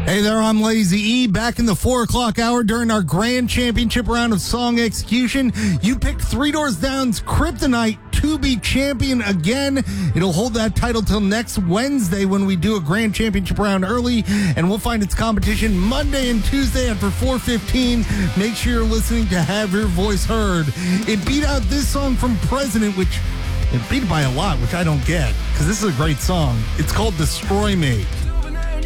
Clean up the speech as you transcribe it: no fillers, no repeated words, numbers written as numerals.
Hey there, I'm Lazy E, back in the 4 o'clock hour during our grand championship round of song execution. You picked Three Doors Down's Kryptonite to be champion again. It'll hold that title till next Wednesday when we do a grand championship round early, and we'll find its competition Monday and Tuesday after 4:15. Make sure you're listening to have your voice heard. It beat out this song from President, which it beat it by a lot, which I don't get, because this is a great song. It's called Destroy Me.